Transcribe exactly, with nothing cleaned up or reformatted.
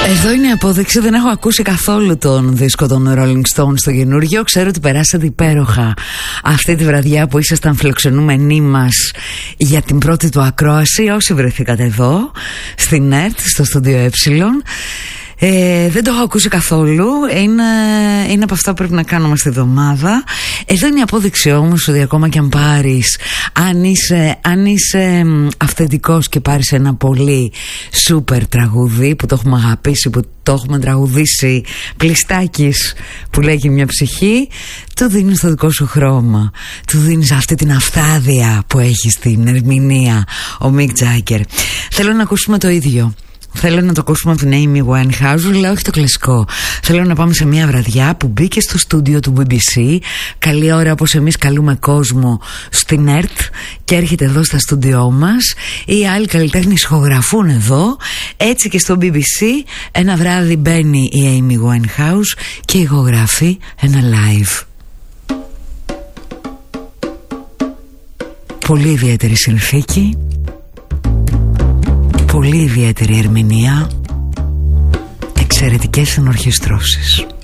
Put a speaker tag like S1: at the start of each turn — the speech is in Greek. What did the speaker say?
S1: Εδώ είναι η απόδειξη. Δεν έχω ακούσει καθόλου τον δίσκο των Rolling Stones στο καινούργιο. Ξέρω ότι περάσατε υπέροχα αυτή τη βραδιά που ήσασταν φιλοξενούμενοι μας για την πρώτη του ακρόαση. Όσοι βρεθήκατε εδώ στην ΕΡΤ, στο στούντιο Ε. Ε, δεν το έχω ακούσει καθόλου. Είναι, είναι από αυτά που πρέπει να κάνουμε στη εβδομάδα. Εδώ είναι η απόδειξη όμως ότι ακόμα και αν πάρεις, αν είσαι, αν είσαι αυθεντικός και πάρεις ένα πολύ σούπερ τραγούδι που το έχουμε αγαπήσει, που το έχουμε τραγουδήσει Πλιστάκης, που λέει και μια ψυχή, του δίνεις το δικό σου χρώμα, του δίνεις αυτή την αυθάδεια που έχει στην ερμηνεία ο Μικ Τζάγκερ. Θέλω να ακούσουμε το ίδιο. Θέλω να το ακούσουμε από την Amy Winehouse, αλλά όχι το κλασικό. Θέλω να πάμε σε μια βραδιά που μπήκε στο στούντιο του μπι μπι σι. Καλή ώρα, όπως εμείς καλούμε κόσμο στην ΕΡΤ, και έρχεται εδώ στα στούντιό μας. Οι άλλοι καλλιτέχνες ηχογραφούν εδώ. Έτσι και στο μπι μπι σι ένα βράδυ μπαίνει η Amy Winehouse και ηχογραφεί ένα live. Πολύ ιδιαίτερη συνθήκη, πολύ ιδιαίτερη ερμηνεία, εξαιρετικές ενορχιστρώσεις.